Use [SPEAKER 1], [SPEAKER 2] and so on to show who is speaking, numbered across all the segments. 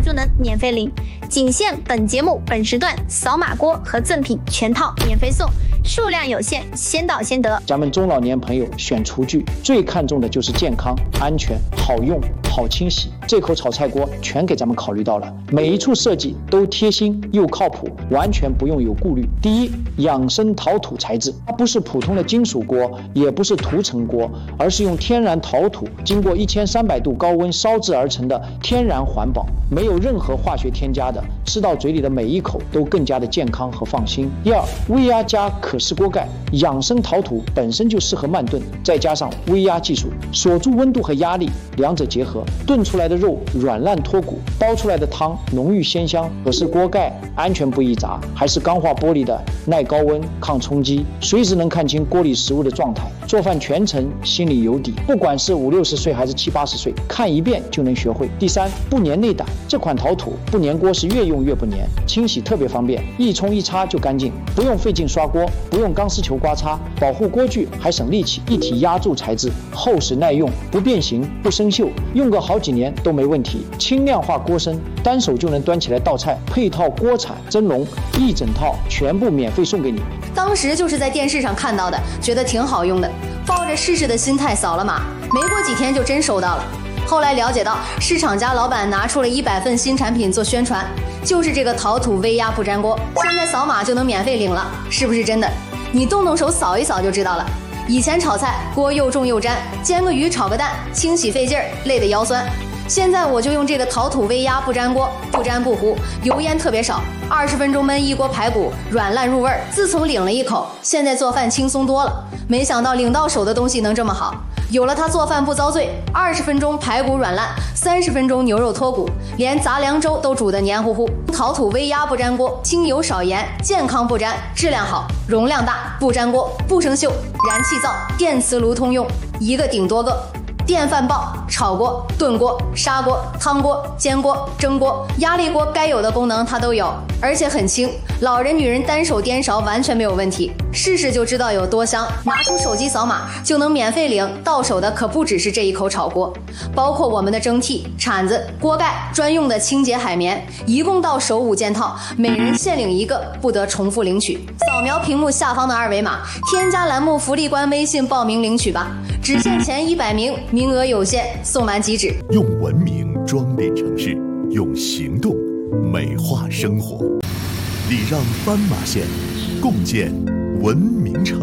[SPEAKER 1] 就能免费领，仅限本节目本时段，扫码锅和赠品全套免费送，数量有限，先到先得。
[SPEAKER 2] 咱们中老年朋友选厨具最看重的就是健康、安全、好用、好清洗，这口炒菜锅全给咱们考虑到了，每一处设计都贴心又靠谱，完全不用有顾虑。第一，养生陶土材质，它不是普通的金属锅，也不是涂层锅，而是用天然陶土经过1300度高温烧制而成的天然环保，没有任何化学添加的，吃到嘴里的每一口都更加的健康和放心。第二，微压加可视锅盖，养生陶土本身就适合慢炖，再加上微压技术，锁住温度和压力，两者结合，炖出来的肉软烂脱骨，煲出来的汤浓郁鲜香。可视锅盖安全不易砸，还是钢化玻璃的，耐高温、抗冲击，随时能看清锅里食物的状态，做饭全程心里有底。不管是50、60岁还是70、80岁，看一遍就能学会。第三，不粘内胆，这款陶土不粘锅是越用越不粘，清洗特别方便，一冲一擦就干净，不用费劲刷锅，不用钢丝球刮擦，保护锅具还省力气。一体压铸材质，厚实耐用，不变形不生锈，用个好几年都没问题。轻量化锅身，单手就能端起来倒菜，配套锅铲、蒸笼，一整套全部免费送给你。
[SPEAKER 3] 当时就是在电视上看到的，觉得挺好用的，抱着试试的心态扫了码，没过几天就真收到了。后来了解到，是厂家老板拿出了100份新产品做宣传，就是这个陶土微压不粘锅，现在扫码就能免费领了，是不是真的？你动动手扫一扫就知道了。以前炒菜锅又重又粘，煎个鱼炒个蛋清洗费劲儿，累得腰酸。现在我就用这个陶土微压不粘锅，不粘不糊，油烟特别少，20分钟焖一锅排骨，软烂入味儿。自从领了一口，现在做饭轻松多了。没想到领到手的东西能这么好，有了它做饭不遭罪，20分钟排骨软烂，30分钟牛肉脱骨，连杂粮粥都煮得黏糊糊。陶土微压不粘锅，清油少盐，健康不粘，质量好，容量大，不粘锅，不生锈，燃气灶、电磁炉通用，一个顶多个。电饭煲、炒锅、炖锅、砂锅、汤锅、煎锅、蒸锅、压力锅，该有的功能它都有，而且很轻，老人女人单手颠勺完全没有问题。试试就知道有多香，拿出手机扫码就能免费领，到手的可不只是这一口炒锅，包括我们的蒸屉、铲子、锅盖，专用的清洁海绵，一共到手5件套，每人限领1个，不得重复领取。扫描屏幕下方的2维码，添加栏目福利官微信报名领取吧，只限前100名，名额有限，送完即止。
[SPEAKER 4] 用文明装点城市，用行动美化生活。礼让斑马线，共建文明城。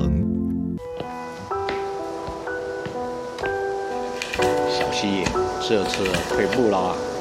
[SPEAKER 2] 小溪，这次退步了。